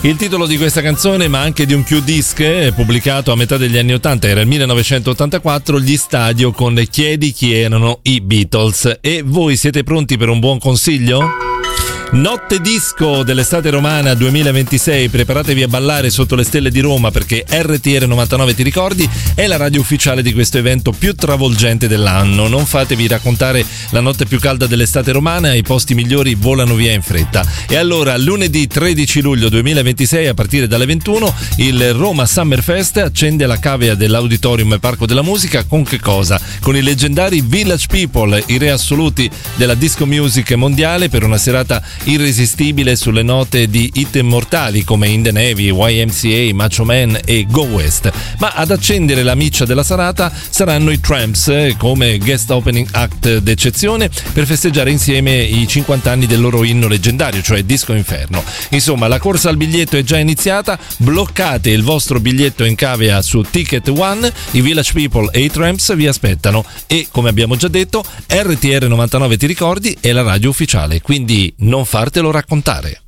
Il titolo di questa canzone, ma anche di un più disc pubblicato a metà degli anni 80, era il 1984, Gli Stadio con Chiedi chi erano i Beatles. E voi siete pronti per un buon consiglio? Notte disco dell'estate romana 2026, preparatevi a ballare sotto le stelle di Roma, perché RTR 99 Ti Ricordi è la radio ufficiale di questo evento più travolgente dell'anno. Non fatevi raccontare la notte più calda dell'estate romana, i posti migliori volano via in fretta. E allora lunedì 13 luglio 2026 a partire dalle 21 il Roma Summer Fest accende la cavea dell'Auditorium Parco della Musica con che cosa? Con i leggendari Village People, i re assoluti della disco music mondiale, per una serata irresistibile sulle note di hit immortali come In the Navy, YMCA, Macho Man e Go West. Ma ad accendere la miccia della serata saranno i Tramps come guest opening act d'eccezione, per festeggiare insieme i 50 anni del loro inno leggendario, cioè Disco Inferno. Insomma, la corsa al biglietto è già iniziata, bloccate il vostro biglietto in cavea su Ticket One, i Village People e i Tramps vi aspettano e, come abbiamo già detto, RTR 99 Ti Ricordi è la radio ufficiale, quindi non fartelo raccontare.